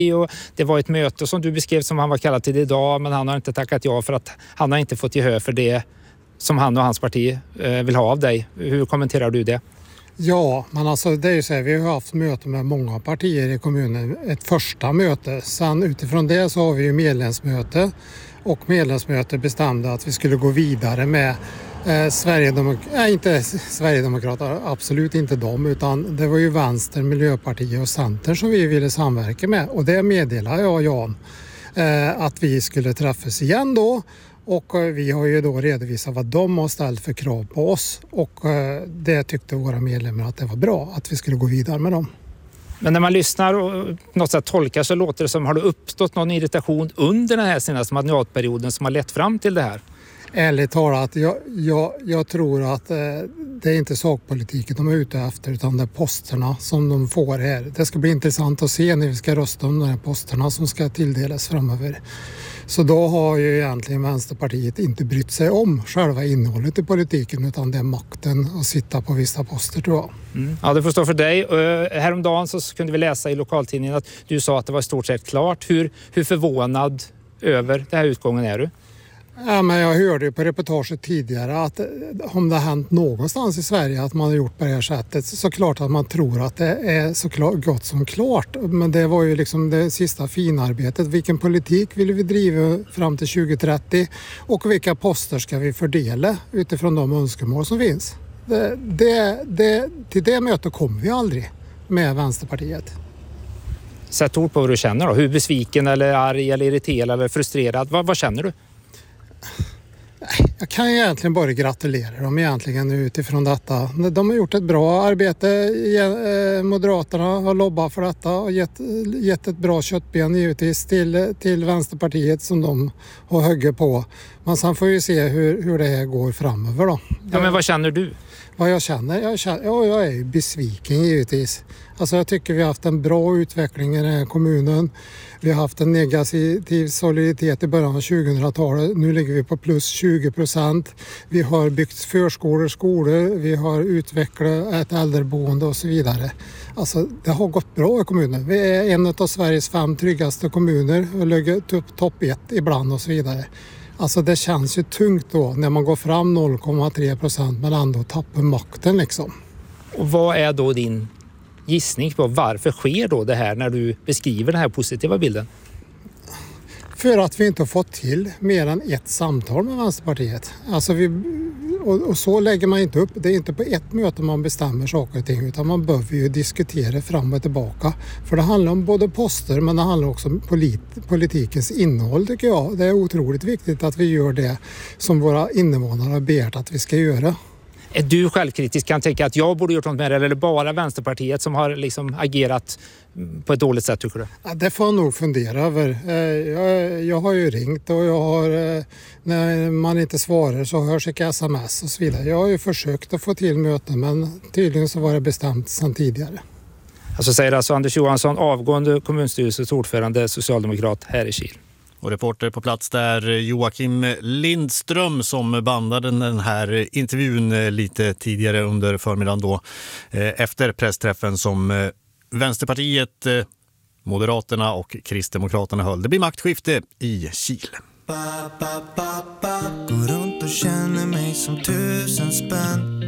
Och det var ett möte som du beskrev som han var kallad till idag, men han har inte tackat ja för att han har inte fått gehör för det som han och hans parti vill ha av dig. Hur kommenterar du det? Ja, men alltså det är ju så här, vi har haft möte med många partier i kommunen, ett första möte. Sen utifrån det så har vi ju medlemsmöte, och medlemsmötet bestämde att vi skulle gå vidare med inte Sverigedemokraterna, absolut inte dem, utan det var ju Vänster, Miljöpartiet och Centern som vi ville samverka med, och det meddelade jag Jan att vi skulle träffas igen då. Och vi har ju då redovisat vad de har ställt för krav på oss, och det tyckte våra medlemmar att det var bra att vi skulle gå vidare med dem. Men när man lyssnar och på något sätt tolkar så låter det som, har det uppstått någon irritation under den här senaste mandatperioden som har lett fram till det här? Ärligt talat, jag tror att det är inte sakpolitiken de är ute efter, utan det är posterna som de får här. Det ska bli intressant att se när vi ska rösta om de här posterna som ska tilldelas framöver. Så då har ju egentligen Vänsterpartiet inte brytt sig om själva innehållet i politiken, utan det är makten att sitta på vissa poster, tror jag. Ja, det får stå för dig. Häromdagen så kunde vi läsa i lokaltidningen att du sa att det var i stort sett klart. Hur förvånad över den här utgången är du? Ja, men jag hörde ju på reportaget tidigare att om det har hänt någonstans i Sverige att man har gjort på det här sättet, så klart att man tror att det är så gott som klart. Men det var ju liksom det sista finarbetet. Vilken politik vill vi driva fram till 2030 och vilka poster ska vi fördela utifrån de önskemål som finns? Till det mötet kommer vi aldrig med Vänsterpartiet. Sätt ord på vad du känner då. Hur besviken eller arg eller irriterad eller frustrerad? Vad känner du? Jag kan egentligen bara gratulera dem egentligen utifrån detta. De har gjort ett bra arbete. Moderaterna har lobbat för detta och gett ett bra köttben givetvis till Vänsterpartiet som de har högg på. Men sen får vi se hur det här går framöver då. Ja, men vad känner du? Vad jag känner? Jag är ju besviken givetvis. Alltså jag tycker vi har haft en bra utveckling i den här kommunen. Vi har haft en negativ soliditet i början av 2000-talet. Nu ligger vi på plus 20%. Vi har byggt förskolor, skolor. Vi har utvecklat ett äldreboende och så vidare. Alltså det har gått bra i kommunen. Vi är en av Sveriges 5 tryggaste kommuner och ligger topp 1 ibland och så vidare. Alltså det känns ju tungt då när man går fram 0,3% men ändå tappar makten liksom. Och vad är då din gissning på varför sker då det här när du beskriver den här positiva bilden? För att vi inte har fått till mer än ett samtal med Vänsterpartiet. Alltså och så lägger man inte upp. Det är inte på ett möte man bestämmer saker och ting, utan man behöver ju diskutera fram och tillbaka. För det handlar om både poster, men det handlar också om politikens innehåll tycker jag. Det är otroligt viktigt att vi gör det som våra invånare har begärt att vi ska göra. Är du självkritisk, kan tänka att jag borde gjort något med det, eller bara Vänsterpartiet som har liksom agerat på ett dåligt sätt tycker du? Ja, det får jag nog fundera över. Jag har ju ringt och jag har, när man inte svarar så har jag skickat sms och så vidare. Jag har ju försökt att få till möten, men tydligen så var det bestämt sedan tidigare. Alltså säger alltså Anders Johansson, avgående kommunstyrelsens ordförande, socialdemokrat här i Kil. Och reporter på plats där Joakim Lindström som bandade den här intervjun lite tidigare under förmiddagen då efter pressträffen som Vänsterpartiet, Moderaterna och Kristdemokraterna höll. Det blir maktskifte i Kil. Går runt och känner mig som 1000 spänn.